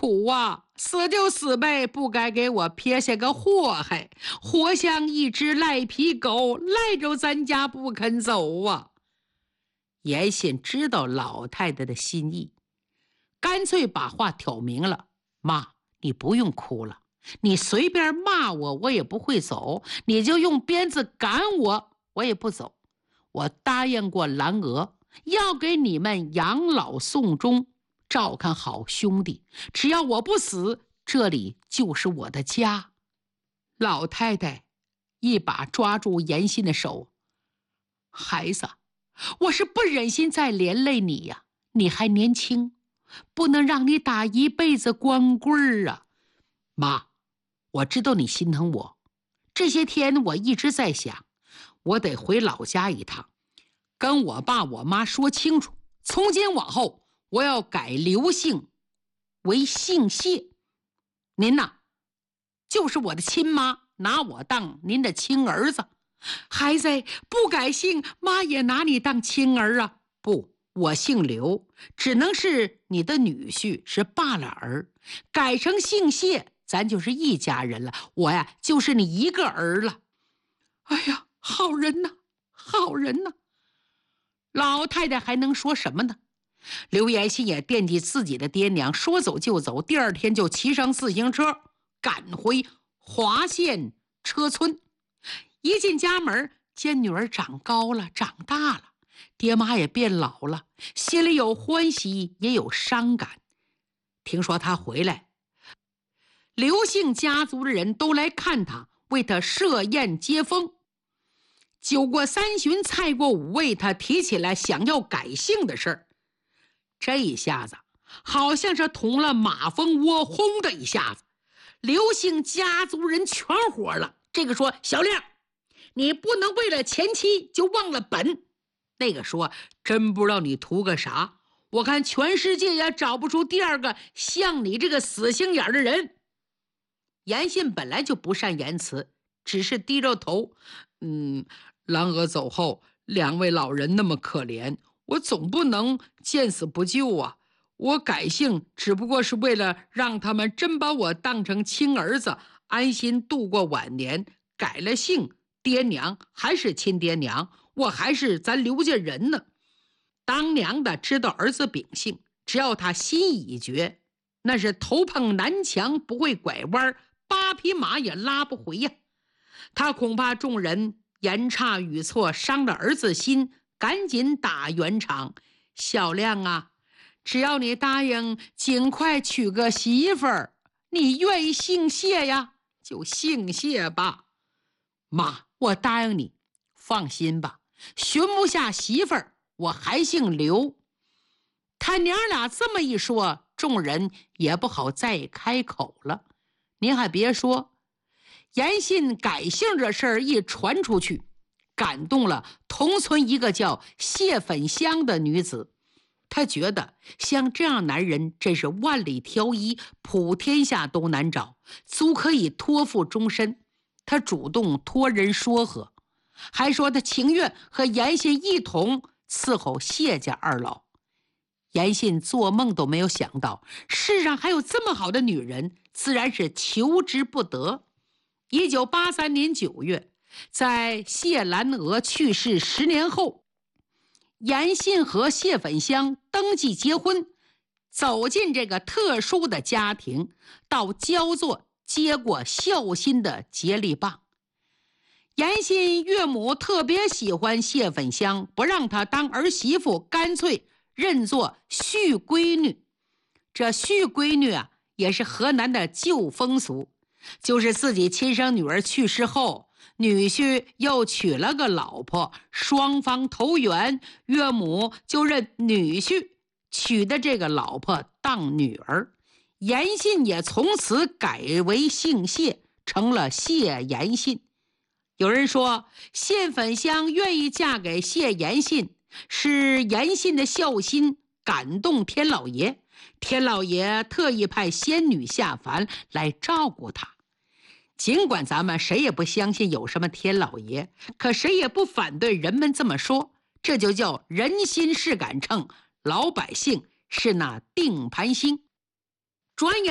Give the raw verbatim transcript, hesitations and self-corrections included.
苦啊！死就死呗，不该给我撇下个祸害，活像一只赖皮狗，赖着咱家不肯走啊！严信知道老太太的心意，干脆把话挑明了：妈，你不用哭了，你随便骂我，我也不会走；你就用鞭子赶我，我也不走。我答应过兰娥，要给你们养老送终，照看好兄弟。只要我不死，这里就是我的家。老太太一把抓住严信的手：孩子，我是不忍心再连累你呀，你还年轻，不能让你打一辈子光棍儿啊。妈，我知道你心疼我，这些天我一直在想，我得回老家一趟，跟我爸我妈说清楚，从今往后我要改刘姓为姓谢。您呐，就是我的亲妈，拿我当您的亲儿子。孩子，不改姓，妈也拿你当亲儿啊。不，我姓刘，只能是你的女婿，是罢了儿。改成姓谢，咱就是一家人了，我呀就是你一个儿了。哎呀，好人呐，好人呐！老太太还能说什么呢？刘延信也惦记自己的爹娘，说走就走，第二天就骑上自行车赶回华县车村。一进家门，见女儿长高了，长大了，爹妈也变老了，心里有欢喜也有伤感。听说他回来，刘姓家族的人都来看他，为他设宴接风。酒过三巡，菜过五味，他提起来想要改姓的事儿。这一下子好像是捅了马蜂窝，轰的一下子，刘姓家族人全火了。这个说：小亮，你不能为了前妻就忘了本。那个说：真不知道你图个啥，我看全世界也找不出第二个像你这个死心眼的人。严信本来就不善言辞，只是低着头，嗯，兰娥走后，两位老人那么可怜，我总不能见死不救啊！我改姓只不过是为了让他们真把我当成亲儿子，安心度过晚年。改了姓，爹娘还是亲爹娘，我还是咱刘家人呢。当娘的知道儿子秉性，只要他心意已决，那是头碰南墙不会拐弯，八匹马也拉不回呀。他恐怕众人言差语错，伤了儿子心，赶紧打圆场：小亮啊，只要你答应尽快娶个媳妇儿，你愿意姓谢呀，就姓谢吧。妈，我答应你，放心吧，寻不下媳妇儿，我还姓刘。他娘俩这么一说，众人也不好再开口了。您还别说，严信改姓这事儿一传出去，感动了同村一个叫谢粉香的女子。她觉得像这样男人真是万里挑一，普天下都难找，足可以托付终身。她主动托人说和，还说她情愿和严信一同伺候谢家二老。严信做梦都没有想到，世上还有这么好的女人，自然是求之不得。一九八三年九月，在谢兰娥去世十年后，严信和谢粉香登记结婚，走进这个特殊的家庭，到焦作接过孝心的接力棒。严信岳母特别喜欢谢粉香，不让她当儿媳妇，干脆认作续闺女。这续闺女啊，也是河南的旧风俗，就是自己亲生女儿去世后，女婿又娶了个老婆，双方投缘，岳母就认女婿娶的这个老婆当女儿。严信也从此改为姓谢，成了谢严信。有人说，谢粉香愿意嫁给谢严信，是严信的孝心感动天老爷，天老爷特意派仙女下凡来照顾他。尽管咱们谁也不相信有什么天老爷，可谁也不反对人们这么说，这就叫人心是杆秤，老百姓是那定盘星。转眼